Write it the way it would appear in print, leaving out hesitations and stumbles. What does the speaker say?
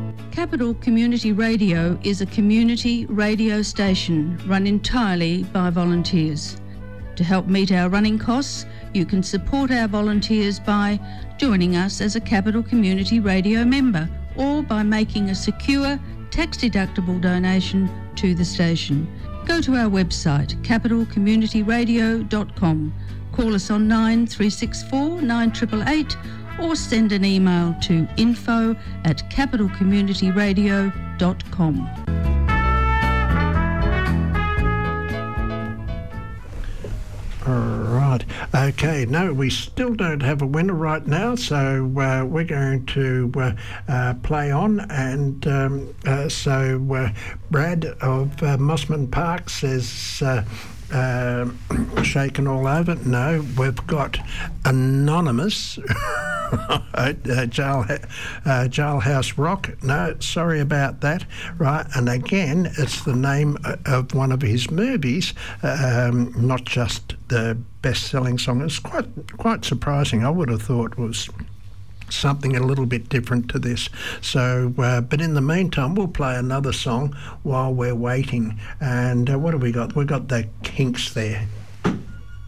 Capital Community Radio is a community radio station run entirely by volunteers. To help meet our running costs, you can support our volunteers by joining us as a Capital Community Radio member or by making a secure, tax-deductible donation to the station. Go to our website, capitalcommunityradio.com. Call us on 9364 9888 or send an email to info@capitalcommunityradio.com. Right. Okay. No, we still don't have a winner right now, so we're going to play on. And Brad of Mossman Park says, shaken all over. No, we've got Anonymous. Jailhouse Rock. No, sorry about that. Right, and again, it's the name of one of his movies, not just the best-selling song. It's quite surprising. I would have thought it was something a little bit different to this. So, but in the meantime, we'll play another song while we're waiting. And what have we got? We've got the Kinks there.